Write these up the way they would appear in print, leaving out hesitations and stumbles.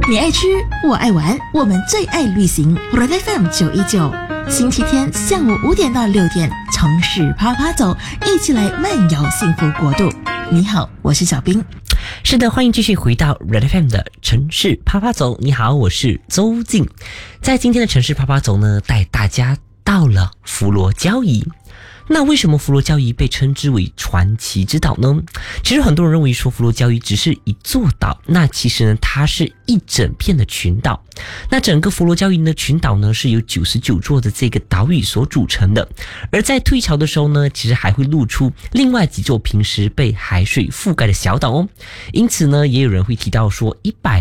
你爱吃，我爱玩，我们最爱旅行。Red FM 919，星期天下午5点到6点，城市啪啪走，一起来漫游幸福国度。你好，我是小冰。 是的，欢迎继续回到 Red FM 的城市啪啪走。你好，我是周静。在今天的城市啪啪走呢，带大家到了佛罗交怡。那为什么佛罗交怡被称之为传奇之岛呢？其实很多人认为说佛罗交怡只是一座岛，那其实呢，它是一整片的群岛。那整个佛罗交怡的群岛呢，是由99座的这个岛屿所组成的。而在退潮的时候呢，其实还会露出另外几座平时被海水覆盖的小岛哦。因此呢，也有人会提到说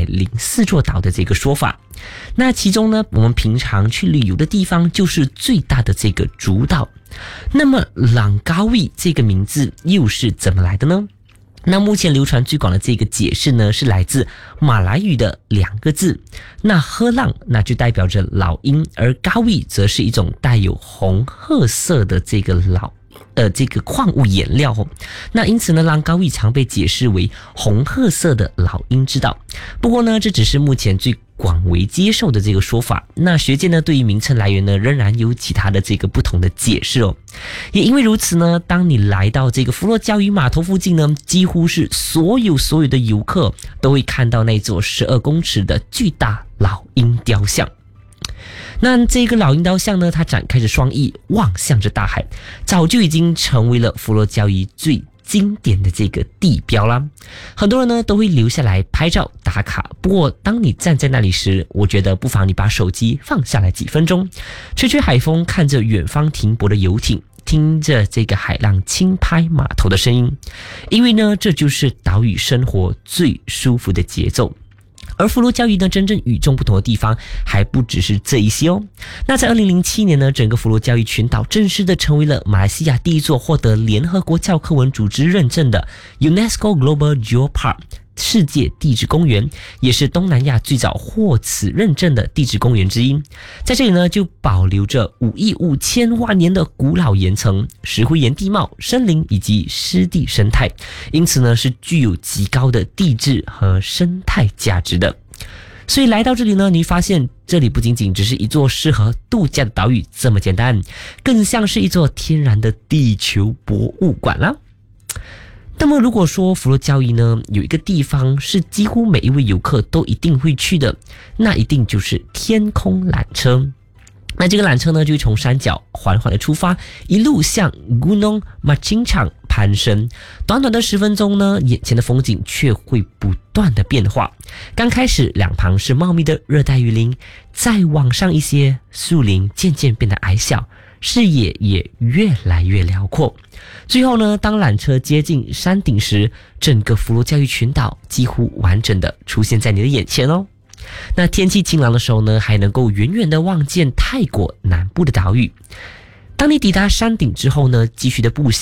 104座岛的这个说法。那其中呢，我们平常去旅游的地方就是最大的这个主岛。那么朗高维这个名字又是怎么来的呢？那目前流传最广的这个解释呢，是来自马来语的2个字。那喝浪那就代表着老鹰，而高维则是一种带有红褐色的这个矿物颜料哦。那因此呢，朗高维常被解释为红褐色的老鹰之岛。不过呢，这只是目前最广为接受的这个说法。那学界呢，对于名称来源呢，仍然有其他的这个不同的解释哦。也因为如此呢，当你来到这个佛罗交怡码头附近呢，几乎是所有的游客都会看到那座12公尺的巨大老鹰雕像。那这个老鹰雕像呢，它展开着双翼，望向着大海，早就已经成为了佛罗交怡最经典的这个地标啦。很多人呢都会留下来拍照打卡。不过当你站在那里时，我觉得不妨你把手机放下来几分钟，吹吹海风，看着远方停泊的游艇，听着这个海浪轻拍码头的声音，因为呢，这就是岛屿生活最舒服的节奏。而佛罗交怡呢，真正与众不同的地方还不只是这一些哦。那在2007年呢，整个佛罗交怡群岛正式的成为了马来西亚第一座获得联合国教科文组织认证的 UNESCO Global Geopark 世界地质公园，也是东南亚最早获此认证的地质公园之一。在这里呢，就保留着5亿5千万年的古老岩层、石灰岩地貌、森林以及湿地生态，因此呢，是具有极高的地质和生态价值的。所以来到这里呢，你会发现这里不仅仅只是一座适合度假的岛屿这么简单，更像是一座天然的地球博物馆啦。那么如果说佛罗交怡呢，有一个地方是几乎每一位游客都一定会去的，那一定就是天空缆车。那这个缆车呢，就会从山脚缓缓的出发，一路向 Gunung Macincang 攀升。短短的10分钟呢，眼前的风景却会不断的变化。刚开始两旁是茂密的热带雨林，再往上一些，树林渐渐变得矮小，视野也越来越辽阔。最后呢，当缆车接近山顶时，整个佛罗交怡群岛几乎完整的出现在你的眼前哦。那天气晴朗的时候呢，还能够远远的望见泰国南部的岛屿。当你抵达山顶之后呢，继续的步行